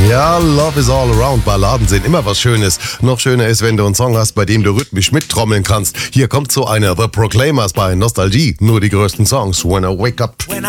Ja, Love is all around. Balladen sind immer was Schönes. Noch schöner ist, wenn du einen Song hast, bei dem du rhythmisch mittrommeln kannst. Hier kommt so einer The Proclaimers bei Nostalgie. Nur die größten Songs. When I wake up.